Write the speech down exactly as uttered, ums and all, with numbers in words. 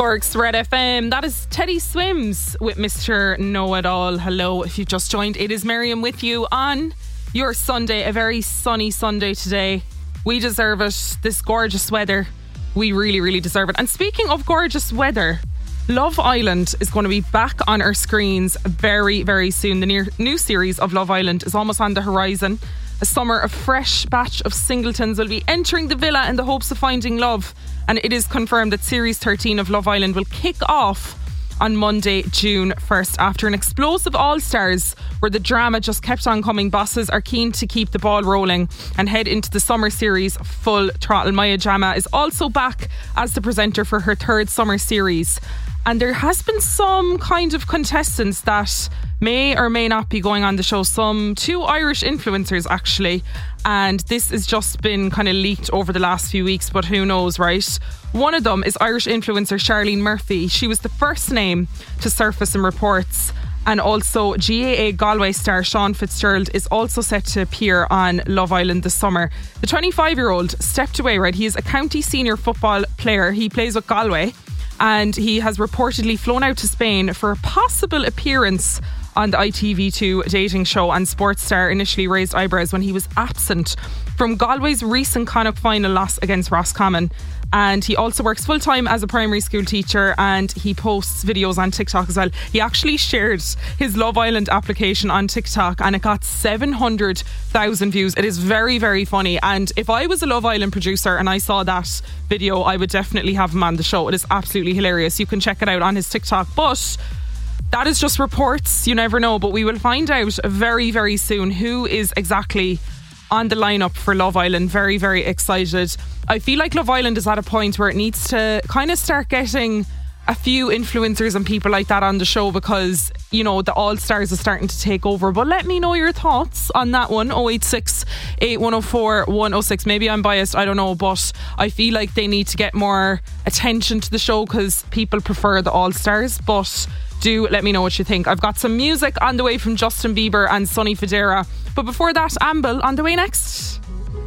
Cork's Red F M. That is Teddy Swims with Mister Know-It-All. Hello, if you've just joined, it is Miriam with you on your Sunday, a very sunny Sunday today. We deserve it. This gorgeous weather, we really, really deserve it. And speaking of gorgeous weather, Love Island is going to be back on our screens very, very soon. The near, new series of Love Island is almost on the horizon. A summer, a fresh batch of singletons will be entering the villa in the hopes of finding love. And it is confirmed that Series thirteen of Love Island will kick off on Monday, June first. After an explosive All-Stars where the drama just kept on coming, bosses are keen to keep the ball rolling and head into the summer series full throttle. Maya Jama is also back as the presenter for her third summer series. And there has been some kind of contestants that may or may not be going on the show. Some two Irish influencers, actually. And this has just been kind of leaked over the last few weeks, but who knows, right? One of them is Irish influencer Charlene Murphy. She was the first name to surface in reports. And also G A A Galway star Sean Fitzgerald is also set to appear on Love Island this summer. The twenty-five-year-old stepped away, right? He is a county senior football player. He plays with Galway. And he has reportedly flown out to Spain for a possible appearance on the I T V two dating show. And sports star initially raised eyebrows when he was absent from Galway's recent Connacht final loss against Roscommon. And he also works full-time as a primary school teacher, and he posts videos on TikTok as well. He actually shared his Love Island application on TikTok and it got seven hundred thousand views. It is very, very funny. And if I was a Love Island producer and I saw that video, I would definitely have him on the show. It is absolutely hilarious. You can check it out on his TikTok. But that is just reports. You never know. But we will find out very, very soon who is exactly on the lineup for Love Island. Very, very excited. I feel like Love Island is at a point where it needs to kind of start getting a few influencers and people like that on the show, because, you know, the All-Stars are starting to take over. But let me know your thoughts on that one. oh eight six, eight one oh four, one oh six. Maybe I'm biased, I don't know, but I feel like they need to get more attention to the show because people prefer the All-Stars. But do let me know what you think. I've got some music on the way from Justin Bieber and Sonny Fodera. But before that, Amble on the way next.